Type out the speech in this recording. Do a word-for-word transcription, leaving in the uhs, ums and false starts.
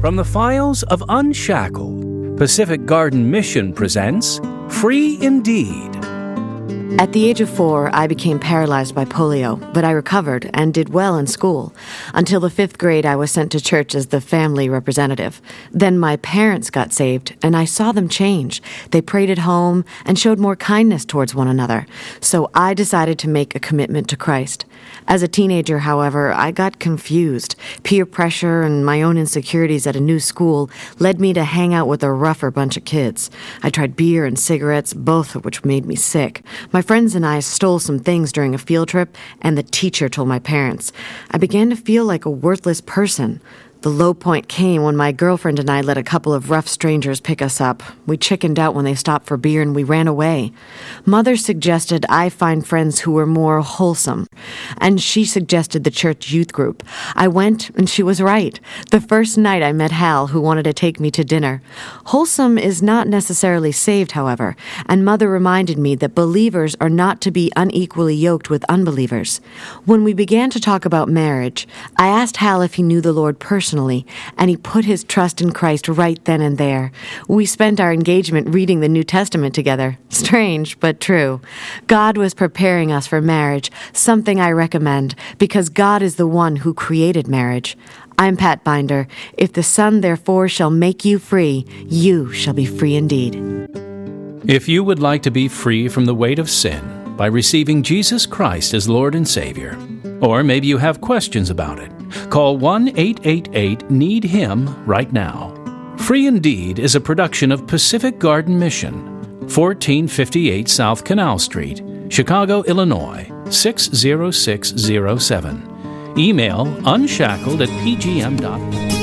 From the files of Unshackled, Pacific Garden Mission presents Free Indeed. At the age of four, I became paralyzed by polio, but I recovered and did well in school. Until the fifth grade, I was sent to church as the family representative. Then my parents got saved, and I saw them change. They prayed at home and showed more kindness towards one another. So I decided to make a commitment to Christ. As a teenager, however, I got confused. Peer pressure and my own insecurities at a new school led me to hang out with a rougher bunch of kids. I tried beer and cigarettes, both of which made me sick. My friends and I stole some things during a field trip, and the teacher told my parents. I began to feel like a worthless person. The low point came when my girlfriend and I let a couple of rough strangers pick us up. We chickened out when they stopped for beer and we ran away. Mother suggested I find friends who were more wholesome, and she suggested the church youth group. I went, and she was right. The first night I met Hal, who wanted to take me to dinner. Wholesome is not necessarily saved, however, and Mother reminded me that believers are not to be unequally yoked with unbelievers. When we began to talk about marriage, I asked Hal if he knew the Lord personally, and he put his trust in Christ right then and there. We spent our engagement reading the New Testament together. Strange, but true. God was preparing us for marriage, something I recommend, because God is the one who created marriage. I'm Pat Binder. If the Son therefore shall make you free, you shall be free indeed. If you would like to be free from the weight of sin by receiving Jesus Christ as Lord and Savior, or maybe you have questions about it, call one eight eight eight need him right now. Free Indeed is a production of Pacific Garden Mission, fourteen fifty-eight South Canal Street, Chicago, Illinois, six zero six zero seven. Email unshackled at p g m dot org.